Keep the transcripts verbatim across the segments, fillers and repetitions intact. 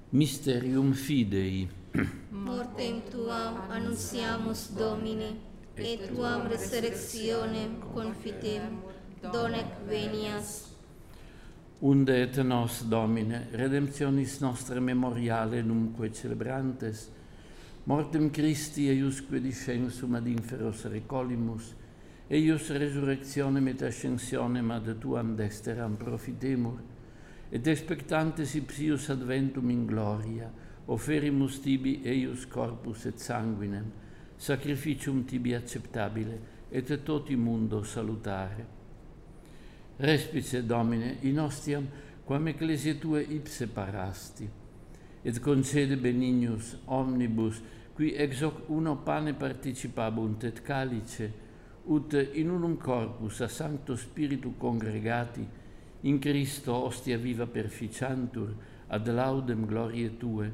Mysterium Fidei. Mortem tuam annunciamus, Domine, et tuam resurrectionem confitem, donec venias. Unde et nos, Domine, redemptionis nostre memoriale numque celebrantes, mortem Christi eiusque discensum ad inferos recolimus, eius resurrectionem et ascensionem ad tuam dexteram profitemur, et expectantes ipsius adventum in gloria, offerimus tibi eius corpus et sanguinem, sacrificium tibi acceptabile, et toti mundo salutare. Respice, Domine, in ostiam, quam ecclesiae Tue ipse parasti, et concede benignus omnibus, qui ex hoc uno pane participabunt et calice, ut in unum corpus a Sancto Spiritu congregati, in Christo ostia viva perficiantur, ad laudem gloriae Tue.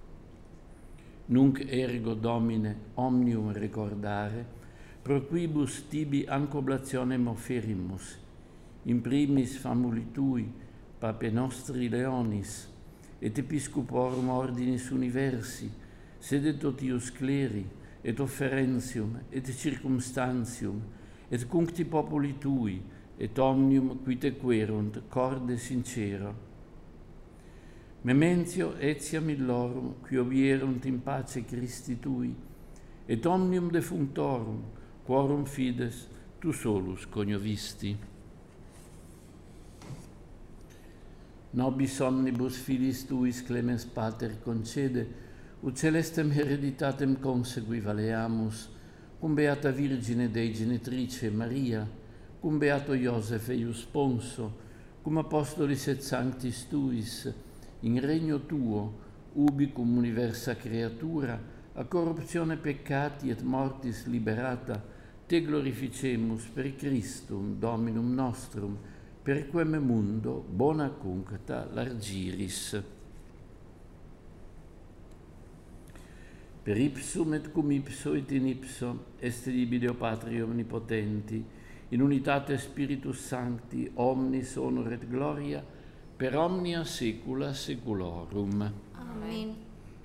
Nunc ergo, Domine, omnium recordare, pro quibus tibi ancoblationem offerimus, in primis famuli Tui, Pape nostri Leonis, et Episcoporum ordinis universi, sede totius cleri, et offerentium, et circumstantium, et cuncti populi Tui, et omnium qui te querunt corde sincero. Mementio etiam illorum, qui obierunt in pace Christi Tui, et omnium defunctorum, quorum fides Tu solus coniovisti. Nobis omnibus filis Tuis clemens Pater concede, ut celestem hereditatem consegui valeamus, cum beata Virgine Dei Genetrice Maria, cum beato Iosef eius sponso, cum apostolis et sanctis Tuis, in regno Tuo, ubi cum universa creatura, a corruptione peccati et mortis liberata, te glorificemus per Christum, Dominum nostrum, per quem mundo bona cuncta largiris. Per ipsum et cum ipso et in ipso est tibi Deo Patri omnipotenti, in unitate Spiritus Sancti, omnis honor et gloria, per omnia saecula saeculorum. Amen.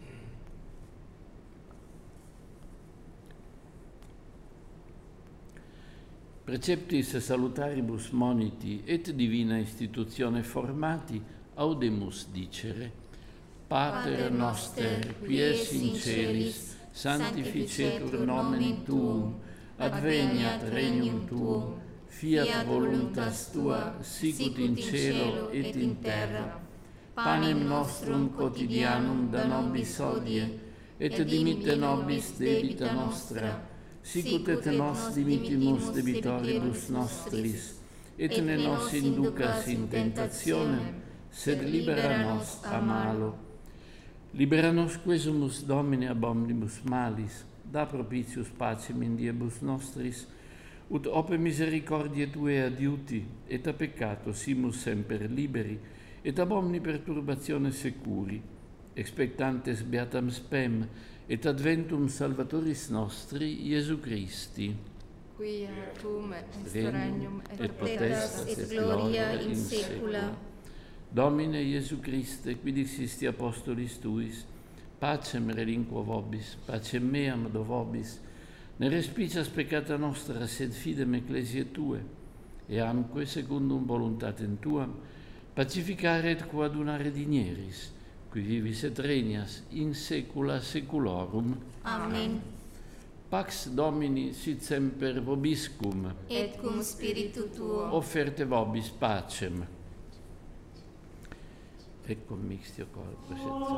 Preceptis salutaribus moniti et divina institutione formati, audemus dicere: Pater noster, qui es in celis, sanctificetur nomen Tuum, adveniat regnum Tuum, fiat voluntas Tua, sicut in cielo et in terra. Panem nostrum quotidianum da nobis hodie, et dimitte nobis debita nostra, sicut et nos dimittimus debitoribus nostris, et ne nos inducas in tentationem, sed libera nos a malo. Libera nos quesumus, Domine, ab omnibus malis, da propitius pacem in diebus nostris, ut ope misericordiae Tue adiuti, et a peccato simus semper liberi, et ab omni perturbatione securi, expectantes beatam spem, et adventum Salvatoris nostri, Iesu Christi. Quia Tuum est regnum et potestas et gloria in saecula. Domine Iesu Christe, qui dixisti apostolis Tuis, pacem relinquo vobis, pacem meam do vobis, ne respicias peccata nostra, sed fidem ecclesiae Tue, e amque secundum voluntatem Tuam, pacificare et coadunare digneris, qui vivis et regnas in saecula saeculorum. Amen. Pax Domini sit semper vobiscum, Et cum spiritu Tuo. offerte vobis pacem. Ecco mixtio corpus et